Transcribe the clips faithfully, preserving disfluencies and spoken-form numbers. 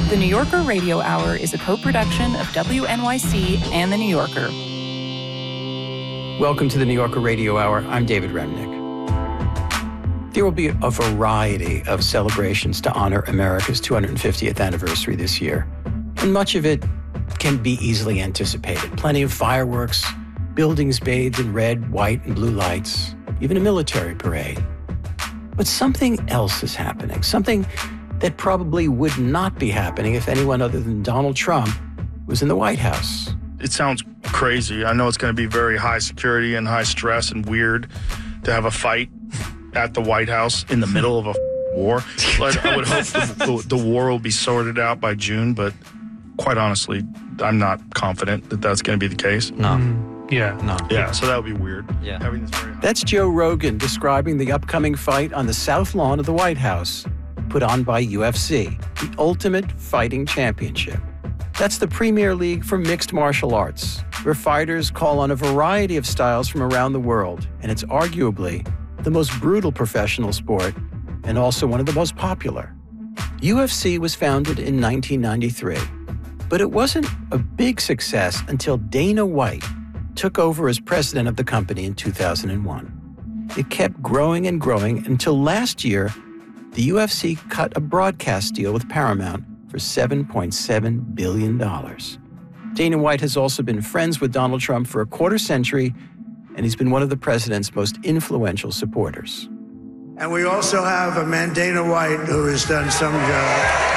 The New Yorker Radio Hour is a co-production of W N Y C and The New Yorker. Welcome to the New Yorker Radio Hour. I'm David Remnick. There will be a variety of celebrations to honor America's two hundred fiftieth anniversary this year, and much of it can be easily anticipated. Plenty of fireworks, buildings bathed in red, white, and blue lights, even a military parade. But something else is happening, something that probably would not be happening if anyone other than Donald Trump was in the White House. It sounds crazy. I know it's going to be very high security and high stress and weird to have a fight at the White House in the middle of a war. But I would hope the, the, the war will be sorted out by June, but quite honestly, I'm not confident that that's going to be the case. No. Mm, yeah. No. Yeah, so that would be weird. Yeah. Having this very high. That's Joe Rogan describing the upcoming fight on the South Lawn of the White House, put on by U F C, the Ultimate Fighting Championship. That's the Premier League for mixed martial arts, where fighters call on a variety of styles from around the world, and it's arguably the most brutal professional sport and also one of the most popular. U F C was founded in nineteen ninety-three, but it wasn't a big success until Dana White took over as president of the company in two thousand one. It kept growing and growing until last year, the U F C cut a broadcast deal with Paramount for seven point seven billion dollars. Dana White has also been friends with Donald Trump for a quarter century, and he's been one of the president's most influential supporters. And we also have a man, Dana White, who has done some job.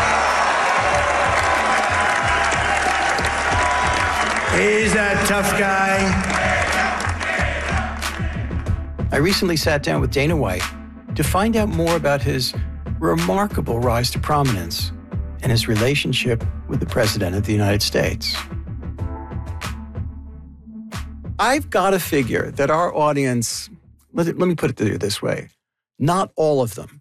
He's that tough guy. I recently sat down with Dana White to find out more about his remarkable rise to prominence and his relationship with the President of the United States. I've got to figure that our audience, let, it, let me put it this way, not all of them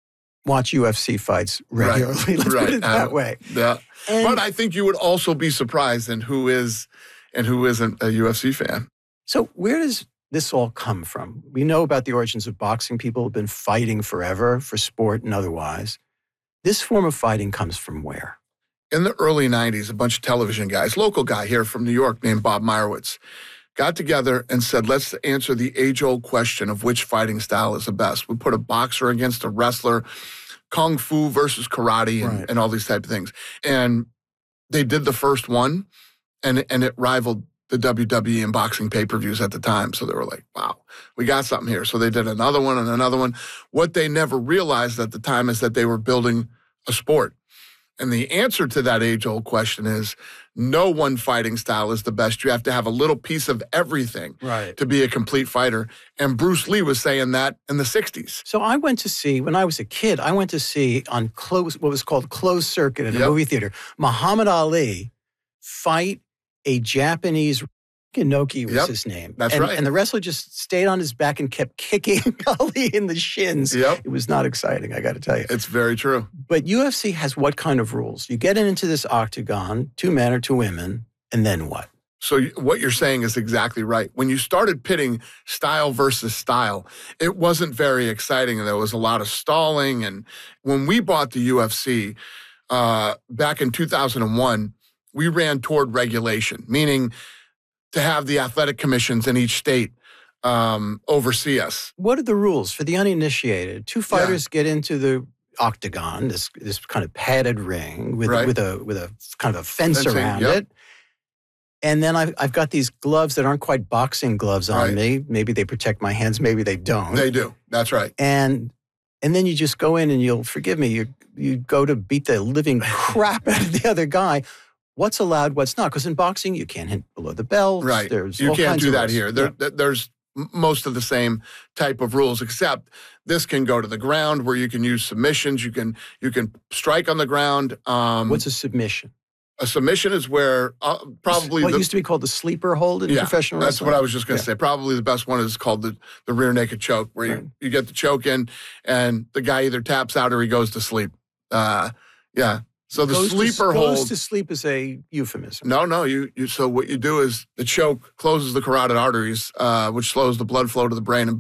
watch U F C fights regularly. Right. Let's right. put it that uh, way. Yeah. And, but I think you would also be surprised in who is and who isn't a U F C fan. So where does this all come from? We know about the origins of boxing. People have been fighting forever for sport and otherwise. This form of fighting comes from where? In the early nineties, a bunch of television guys, local guy here from New York named Bob Meyerowitz, got together and said, let's answer the age-old question of which fighting style is the best. We put a boxer against a wrestler, kung fu versus karate, and, Right. and all these type of things. And they did the first one, and, and it rivaled the W W E and boxing pay-per-views at the time. So they were like, wow, we got something here. So they did another one and another one. What they never realized at the time is that they were building a sport. And the answer to that age-old question is no one fighting style is the best. You have to have a little piece of everything Right. to be a complete fighter. And Bruce Lee was saying that in the sixties. So I went to see, when I was a kid, I went to see on close, what was called closed circuit in a Yep. movie theater, Muhammad Ali fight a Japanese, Inoki was Yep, his name. that's and, right. And the wrestler just stayed on his back and kept kicking Ali in the shins. Yep. It was not exciting, I got to tell you. It's very true. But U F C has what kind of rules? You get into this octagon, two men or two women, and then what? So you- what you're saying is exactly right. When you started pitting style versus style, it wasn't very exciting. And there was a lot of stalling. And when we bought the U F C uh, back in two thousand one, we ran toward regulation, meaning to have the athletic commissions in each state um, oversee us. What are the rules for the uninitiated? Two fighters get into the octagon, this this kind of padded ring with Right. with a with a kind of a fence Fencing, around yep. it. And then I've, I've got these gloves that aren't quite boxing gloves on Right. me. Maybe they protect my hands, maybe they don't. They do. That's right. and and then you just go in and you'll forgive me, you you go to beat the living crap out of the other guy. What's allowed, what's not? Because in boxing, you can't hit below the belt. Right. There's you all can't kinds do of that rules. here. There, Yeah. th- There's m- most of the same type of rules, except this can go to the ground where you can use submissions. You can you can strike on the ground. Um, What's a submission? a submission is where uh, probably what the, used to be called the sleeper hold in yeah, professional that's wrestling. what I was just going to Yeah. say. Probably the best one is called the, the rear naked choke, where you, Right. you get the choke in and the guy either taps out or he goes to sleep. Uh, yeah. So the Goes to- sleeper goes hold. to sleep is a euphemism. No, no. You, you. So what you do is the choke closes the carotid arteries, uh, which slows the blood flow to the brain and